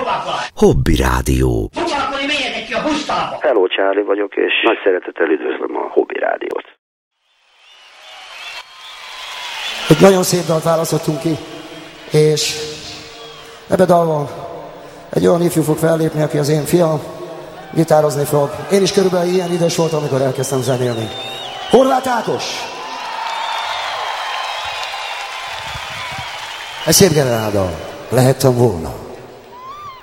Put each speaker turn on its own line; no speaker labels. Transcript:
Hobby Rádió.
Hello, Charlie vagyok, és nagy szeretettel üdvözlöm a Hobby Rádiót.
Egy nagyon szép dalt választottunk ki, és ebbe dalban egy olyan ifjú fog fellépni, aki az én fiam, gitározni fog. Én is körülbelül ilyen idős voltam, amikor elkezdtem zenélni. Horváth Ákos! Ez szép generáldal. Lehettem volna.